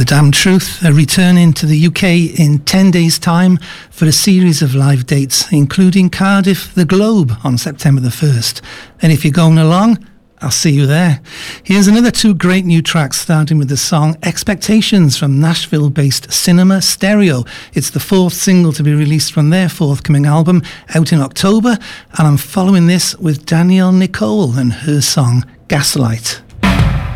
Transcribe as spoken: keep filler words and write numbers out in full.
The Damned Truth are returning to the U K in ten days' time for a series of live dates, including Cardiff The Globe on September the first. And if you're going along, I'll see you there. Here's another two great new tracks, starting with the song Expectations from Nashville-based Cinema Stereo. It's the fourth single to be released from their forthcoming album, out in October, and I'm following this with Danielle Nicole and her song Gaslight.